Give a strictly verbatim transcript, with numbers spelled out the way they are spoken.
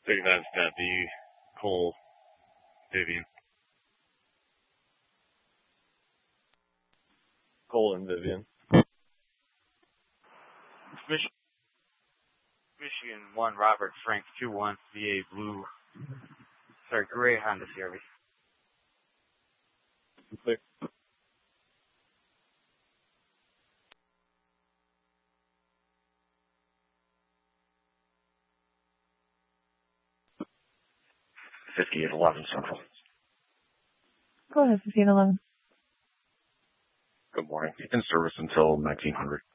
thirty-nine Stat B, Cole, Vivian. Cole and Vivian. Mich- Michigan one, Robert Frank two one, V A Blue. Sorry, Gray Honda C R V. Clear. fifty-eight eleven Central. Go ahead, fifteen eleven. Good morning. In service until nineteen hundred.